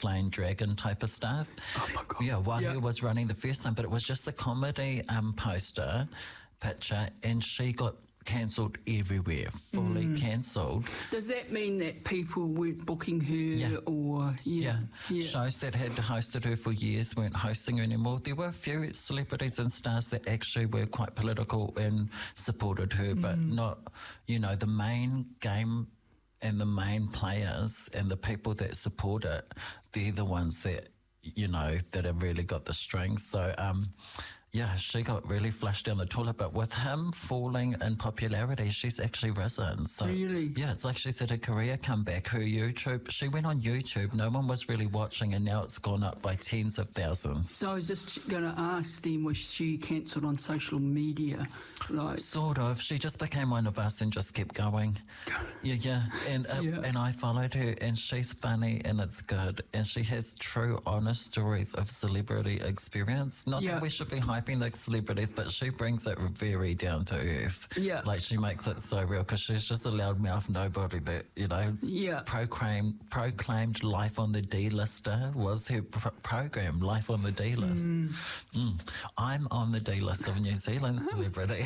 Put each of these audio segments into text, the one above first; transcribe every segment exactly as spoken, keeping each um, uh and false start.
playing dragon type of stuff. Oh my God. Yeah, while Yeah. he was running the first time, but it was just a comedy um, poster picture, and she got cancelled everywhere, fully Mm. cancelled. Does that mean that people weren't booking her Yeah. or... Yeah. yeah. Shows that had hosted her for years weren't hosting her anymore. There were a few celebrities and stars that actually were quite political and supported her, but not, you know, the main game and the main players and the people that support it, they're the ones that, you know, that have really got the strings. So, um, yeah, she got really flushed down the toilet, but with him falling in popularity, she's actually risen. So, Really? yeah, it's like she's had a career comeback. Her YouTube, she went on YouTube, no one was really watching, and now it's gone up by tens of thousands. So I was just going to ask then, was she cancelled on social media? Like, Sort of. She just became one of us and just kept going. Yeah, yeah. And uh, Yeah. and I followed her, and she's funny and it's good. And she has true, honest stories of celebrity experience. Not Yeah. that we should be hyping the celebrities, but she brings it very down to earth. Yeah. Like she makes it so real because she's just a loudmouth nobody that, you know, Yeah. proclaimed, proclaimed Life on the D-lister was her pr- program, Life on the D-list. Mm. Mm. I'm on the D-list of New Zealand celebrity.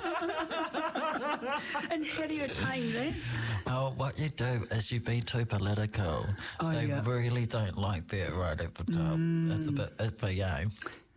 and how do you attain that? Oh, what you do is you be too political. Oh, they yeah. really don't like that right at the top. It's a bit iffy,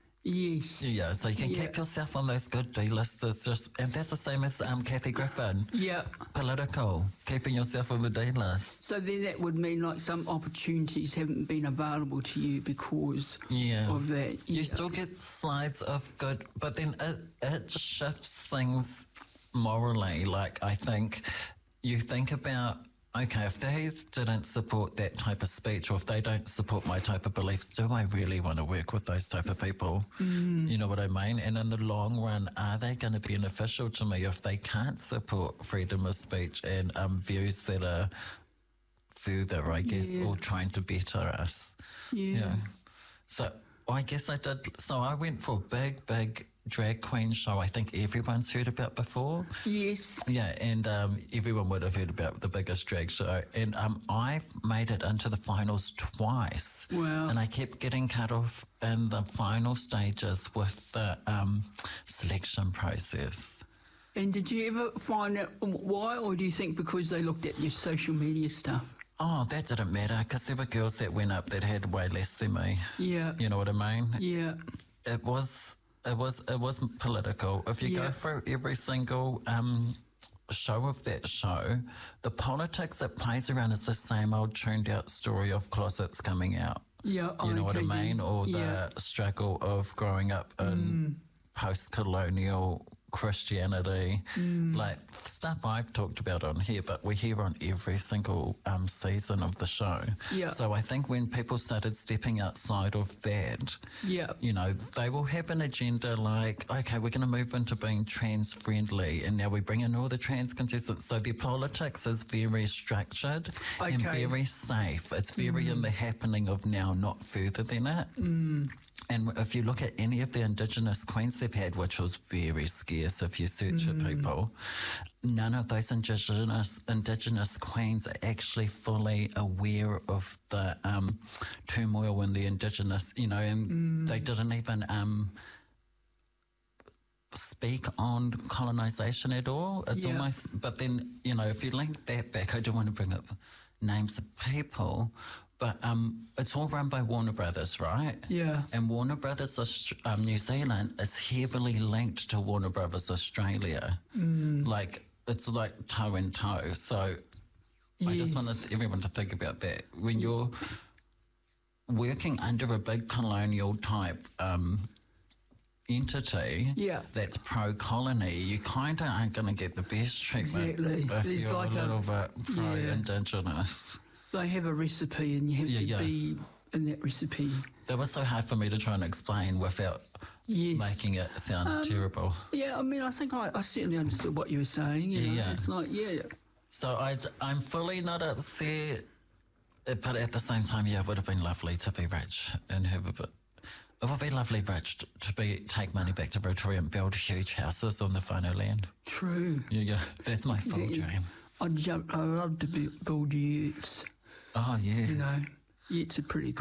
Yes. yeah. So you can Yeah. keep yourself on those good D-listers, just, and that's the same as um, Kathy Griffin. Yeah. Political, keeping yourself on the D-list. So then that would mean like some opportunities haven't been available to you because Yeah. of that. You Yeah. still get slides of good, but then it, it just shifts things morally. Like, I think you think about, okay, if they didn't support that type of speech, or if they don't support my type of beliefs, do I really want to work with those type of people? Mm. You know what I mean? And in the long run, are they going to be beneficial to me if they can't support freedom of speech and um, views that are further, I guess, Yeah. or trying to better us? Yeah. Yeah. So I guess I did. So I went for a big, big drag queen show I think everyone's heard about before. Yes. Yeah, and um, everyone would have heard about the biggest drag show. And um, I've made it into the finals twice. Wow. And I kept getting cut off in the final stages with the um, selection process. And did you ever find out why, or do you think because they looked at your social media stuff? Oh, that didn't matter because there were girls that went up that had way less than me. Yeah. You know what I mean? Yeah. It was... It was it was political. If you Yeah. go through every single um, show of that show, the politics it plays around is the same old tuned out story of closets coming out. Yeah. You know what I okay, mean? yeah. Or Yeah. the struggle of growing up in post-colonial Christianity, like stuff I've talked about on here, but we hear on every single um, season of the show. Yeah. So I think when people started stepping outside of that, Yeah. you know, they will have an agenda like, okay, we're going to move into being trans-friendly, and now we bring in all the trans contestants. So their politics is very structured and Okay. very safe. It's very in the happening of now, not further than it. Mm. And if you look at any of the Indigenous queens they've had, which was very scarce if you search for people, none of those Indigenous Indigenous queens are actually fully aware of the um, turmoil in the Indigenous, you know, and they didn't even um, speak on colonisation at all. It's Yeah. almost, but then, you know, if you link that back, I don't want to bring up names of people, but um, it's all run by Warner Brothers, right? Yeah. And Warner Brothers Aust- um, New Zealand is heavily linked to Warner Brothers Australia. Like, it's like toe and toe. So I just Yes. wanted everyone to think about that. When you're working under a big colonial type um, entity Yeah. that's pro-colony, you kind of aren't going to get the best treatment Exactly. if There's you're like a a- little bit pro-Indigenous. They have a recipe and you have Yeah, to yeah. be in that recipe. That was so hard for me to try and explain without Yes. making it sound terrible. Yeah, I mean, I think I, I certainly understood what you were saying. You Yeah, know? yeah. It's like, yeah. So I, I'm fully not upset, uh, but at the same time, yeah, it would have been lovely to be rich and have a bit. It would be lovely rich t- to be take money back to Rotorua and build huge houses on the whānau land. True. Yeah, yeah, that's my full Exactly. dream. I'd jump, I love to bu- build utes, Oh, yeah. you know. Utes are pretty